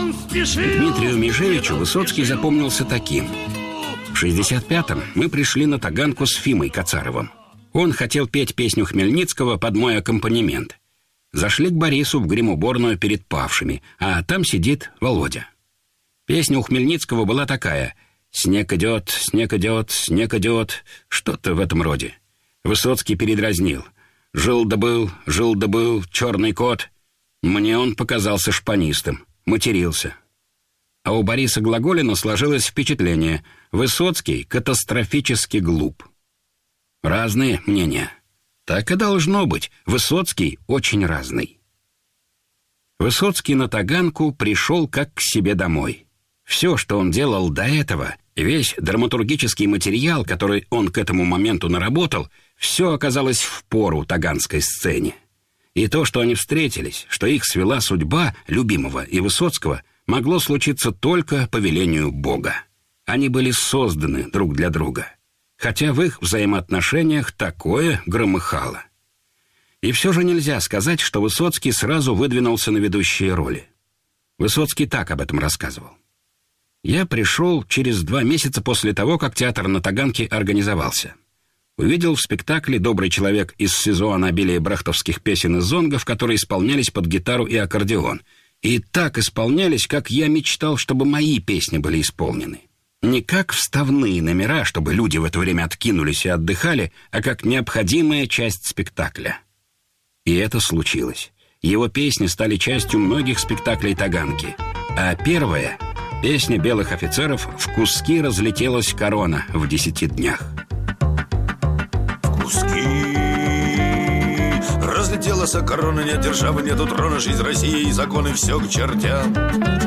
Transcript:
Дмитрию Межевичу Высоцкий запомнился таким. В 65-м мы пришли на Таганку с Фимой Кацаровым. Он хотел петь песню Хмельницкого под мой аккомпанемент. Зашли к Борису в гримуборную перед павшими, а там сидит Володя. Песня у Хмельницкого была такая: «Снег идет, снег идет, снег идет», что-то в этом роде. Высоцкий передразнил: жил да был, черный кот». Мне он показался шпанистом, матерился. А у Бориса Глаголина сложилось впечатление: Высоцкий катастрофически глуп. Разные мнения. Так и должно быть. Высоцкий очень разный. Высоцкий на Таганку пришел как к себе домой. Все, что он делал до этого, весь драматургический материал, который он к этому моменту наработал, все оказалось впору таганской сцене. И то, что они встретились, что их свела судьба любимого и Высоцкого, могло случиться только по велению Бога. Они были созданы друг для друга, хотя в их взаимоотношениях такое громыхало. И все же нельзя сказать, что Высоцкий сразу выдвинулся на ведущие роли. Высоцкий так об этом рассказывал. «Я пришел через 2 месяца после того, как театр на Таганке организовался. Увидел в спектакле «Добрый человек» из сезона обилия брехтовских песен и зонгов, которые исполнялись под гитару и аккордеон. И так исполнялись, как я мечтал, чтобы мои песни были исполнены. Не как вставные номера, чтобы люди в это время откинулись и отдыхали, а как необходимая часть спектакля». И это случилось. Его песни стали частью многих спектаклей Таганки. А первая, песня белых офицеров, в куски разлетелась корона в 10 днях. В куски разлетелась корона, нет державы, нету трона, жизнь России и законы все к чертям.